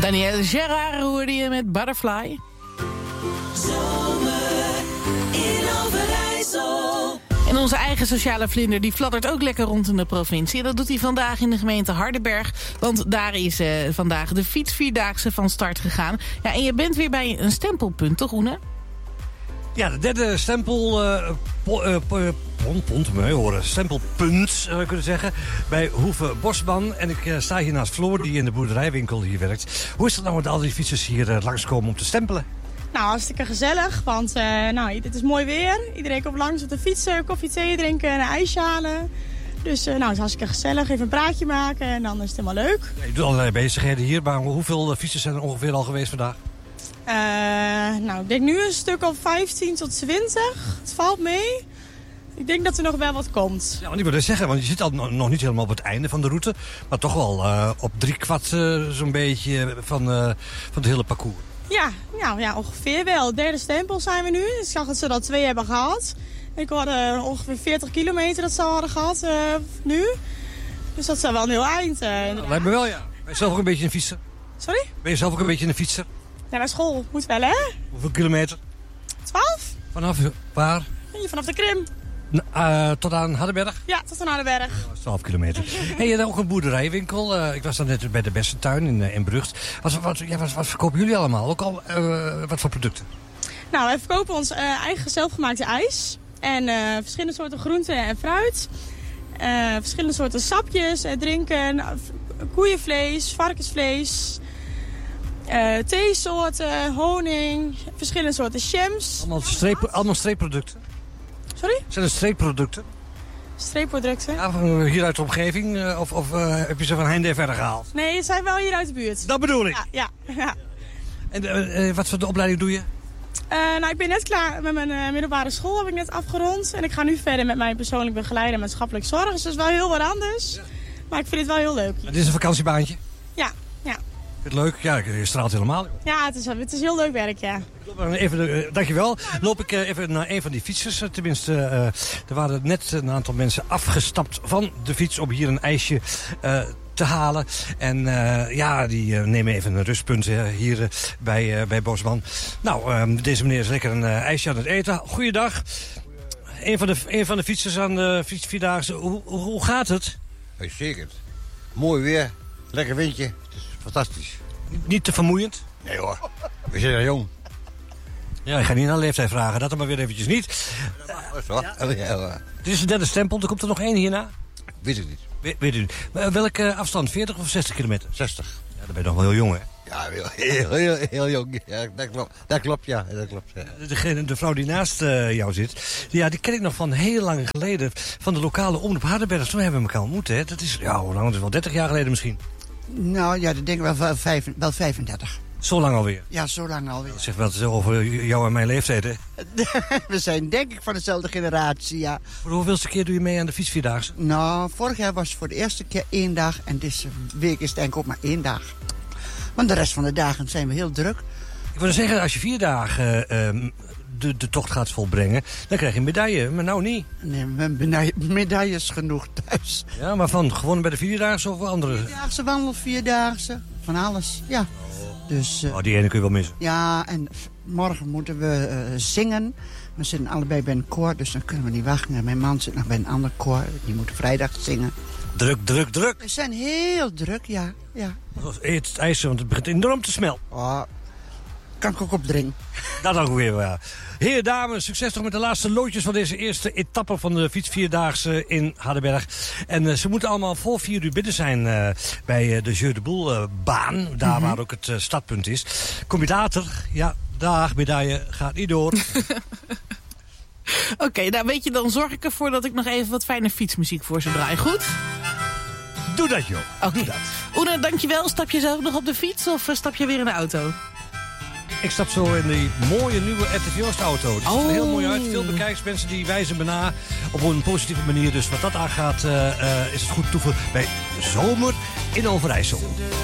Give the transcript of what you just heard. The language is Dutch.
Danielle Gerard hoorde je met Butterfly. Zomer in Overijssel. En onze eigen sociale vlinder die fladdert ook lekker rond in de provincie. Dat doet hij vandaag in de gemeente Hardenberg. Want daar is vandaag de fietsvierdaagse van start gegaan. Ja, en je bent weer bij een stempelpunt, toch, Oene? Ja, de derde stempelpunt, zou je kunnen zeggen, bij Hoeve Bosman. En ik sta hier naast Floor, die in de boerderijwinkel hier werkt. Hoe is het nou met al die fietsers hier langskomen om te stempelen? Nou, hartstikke gezellig, want het is mooi weer. Iedereen komt langs op de fietsen, koffie, thee drinken en een ijsje halen. Dus het is hartstikke gezellig, even een praatje maken en dan is het helemaal leuk. Ja, je doet allerlei bezigheden hier, maar hoeveel fietsers zijn er ongeveer al geweest vandaag? Ik denk nu een stuk of 15 tot 20. Het valt mee. Ik denk dat er nog wel wat komt. Ja, want ik wil zeggen, want je zit al nog niet helemaal op het einde van de route, maar toch wel op 3/4 zo'n beetje van het hele parcours. Ja, ongeveer wel. De derde stempel zijn we nu. Ik zag dat ze er al 2 hebben gehad. Ik hoorde ongeveer 40 kilometer dat ze al hadden gehad nu. Dus dat is wel een heel eind. Lijkt me wel, ja. Ben je zelf ook een beetje een fietser? Sorry? Ben je zelf ook een beetje een fietser? Ja, naar school. Moet wel, hè? Hoeveel kilometer? 12? Vanaf waar? Vanaf de Krim. Tot aan Hardenberg? Ja, tot aan Hardenberg. 12 kilometer. Hey, je hebt ook een boerderijwinkel. Ik was dan net bij de Bessentuin in Brugt. Wat verkopen jullie allemaal? Ook al wat voor producten? Nou, wij verkopen ons eigen zelfgemaakte ijs. En verschillende soorten groenten en fruit. Verschillende soorten sapjes en drinken. Koeienvlees, varkensvlees. Theesoorten, honing. Verschillende soorten jams. Allemaal streepproducten? Sorry? Zijn het streepproducten? Streepproducten? Ja, hier uit de omgeving? Of heb je ze van heinde verder gehaald? Nee, het zijn wel hier uit de buurt. Dat bedoel ik. Ja. En wat voor de opleiding doe je? Ik ben net klaar met mijn middelbare school, heb ik net afgerond. En ik ga nu verder met mijn persoonlijk begeleider maatschappelijk zorg. Dus dat is wel heel wat anders. Ja. Maar ik vind het wel heel leuk. Het is een vakantiebaantje? Ja. Vind je het leuk? Ja, je straalt helemaal. Ja, het is heel leuk werk, ja. Dankjewel. Loop ik even naar een van die fietsers. Tenminste, er waren net een aantal mensen afgestapt van de fiets om hier een ijsje te halen. En die nemen even een rustpunt hier bij Bosman. Nou, deze meneer is lekker een ijsje aan het eten. Goeiedag. Een van de fietsers aan de fietsvierdaagse. Hoe gaat het? Zeker. Mooi weer. Lekker windje. Het is fantastisch. Niet te vermoeiend? Nee hoor. We zijn er jong. Ja, ik ga niet naar de leeftijd vragen. Dat dan maar weer eventjes niet. Dit is de derde stempel. Er komt er nog één hierna? Weet ik niet. Weet u niet. Welke afstand? 40 of 60 kilometer? 60. Ja, dan ben je nog wel heel jong, hè? Ja, heel jong. Ja, dat klopt, ja. De vrouw die naast jou zit, die ken ik nog van heel lang geleden. Van de lokale omroep Hardenberg. Toen hebben we elkaar ontmoet, hè? Dat is, hoe lang? Dat is wel 30 jaar geleden misschien. Nou ja, dat denk ik wel 35. Zo lang alweer? Ja, zo lang alweer. Dat zegt wel zo over jou en mijn leeftijd, hè? We zijn denk ik van dezelfde generatie, ja. Voor de hoeveelste keer doe je mee aan de fietsvierdaagse? Nou, vorig jaar was het voor de eerste keer 1 dag. En deze week is het denk ik ook maar 1 dag. Want de rest van de dagen zijn we heel druk. Ik wil zeggen, als je 4 dagen de tocht gaat volbrengen, dan krijg je een medaille. Maar nou niet. Nee, we hebben medailles genoeg thuis. Ja, maar van gewonnen bij de vierdaagse of andere? Vierdaagse, wandel, 4-daagse, van alles, ja. Dus, die ene kun je wel missen. Ja, en morgen moeten we zingen. We zitten allebei bij een koor, dus dan kunnen we niet wachten. En mijn man zit nog bij een ander koor, die moet vrijdag zingen. Druk. We zijn heel druk, ja. Eet het ijs, want het begint enorm te smelten. Oh, kan ik ook opdringen. Dat ook weer wel. Heren, dames, succes toch met de laatste loodjes van deze eerste etappe van de fietsvierdaagse in Hardenberg. En ze moeten allemaal voor 4 uur binnen zijn bij de Jeu de Boel baan. Daar waar ook het startpunt is. Kom je later? Ja, dag, medaille, gaat niet door. Oké, nou weet je, dan zorg ik ervoor dat ik nog even wat fijne fietsmuziek voor ze draai. Goed? Doe dat, joh. Oké. Doe dat. Oene, dankjewel. Stap je zelf nog op de fiets of stap je weer in de auto? Ik stap zo in die mooie nieuwe RTV Oost-auto. Die ziet er heel mooi uit. Veel bekijksmensen die wijzen me na op een positieve manier. Dus wat dat aangaat is het goed toeven bij Zomer in Overijssel.